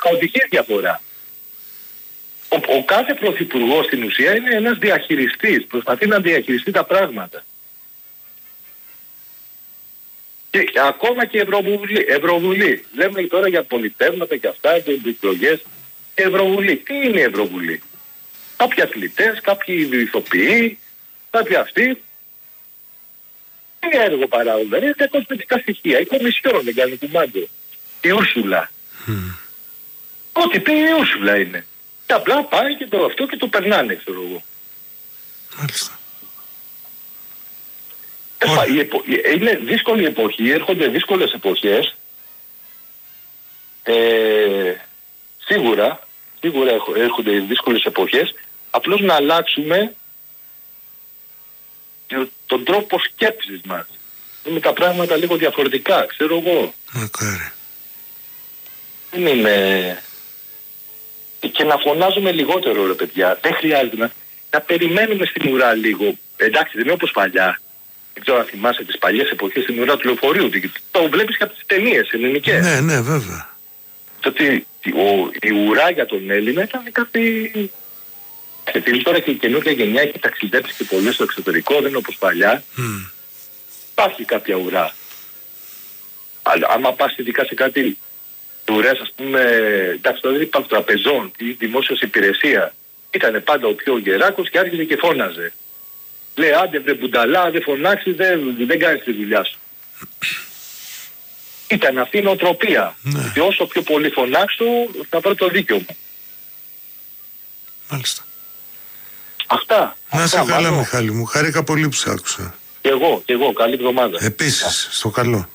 οδηγεί διαφορά. Ο κάθε πρωθυπουργός στην ουσία είναι ένας διαχειριστής, προσπαθεί να διαχειριστεί τα πράγματα. Και ακόμα και Ευρωβουλή. Λέμε τώρα για πολιτεύματα και αυτά και εκλογές. Ευρωβουλή. Τι είναι η Ευρωβουλή? Κάποιοι αθλητές, κάποιοι ηθοποιοί, κάποιοι αυτοί. Τι έργο παράγοντα? Είναι τα κοσμητικά στοιχεία. Η Κομισιόν δεν κάνει κουμάντο. Η Ούρσουλα. Ό,τι πει η Ούρσουλα είναι. Και απλά πάει και το αυτό και το περνάνε, ξέρω εγώ. Μάλιστα. Είναι δύσκολη εποχή, έρχονται δύσκολες εποχές. Σίγουρα έρχονται δύσκολες εποχές. Απλώς να αλλάξουμε τον τρόπο σκέψης μας. Είναι τα πράγματα λίγο διαφορετικά, ξέρω εγώ. Μακάρι. Δεν είναι... Και να φωνάζουμε λιγότερο, ρε παιδιά. Δεν χρειάζεται να περιμένουμε στην ουρά λίγο. Εντάξει, δεν είναι όπως παλιά. Δεν ξέρω αν θυμάσαι τις παλιές εποχές στην ουρά του λεωφορείου. Το βλέπεις και από τις ταινίες ελληνικές. Ναι, ναι, βέβαια. Ότι η ουρά για τον Έλληνα ήταν κάτι... Επειδή τώρα και η καινούργια γενιά έχει ταξιδέψει και πολύ στο εξωτερικό, δεν είναι όπως παλιά. Υπάρχει κάποια ουρά. Αλλά άμα πας ειδικά σε κάτι ουρές, ας πούμε, εντάξει, τώρα δεν υπάρχουν τραπεζών ή δημόσια υπηρεσία. Ήτανε πάντα ο πιο γεράκος και άρχιζε και φώναζε. Λέει, άντε βρε μπουνταλά, δεν φωνάξεις, δεν κάνεις τη δουλειά σου. Ήταν αυτή η νοοτροπία. Ναι. Και όσο πιο πολύ φωνάξω, θα βρω το δίκιο μου. Μάλιστα. Αυτά. Να είσαι αυτά, καλά, μάλλον. Μιχάλη μου. Χάρηκα πολύ που σ' άκουσα. Και εγώ. Καλή εβδομάδα. Επίσης, στο καλό.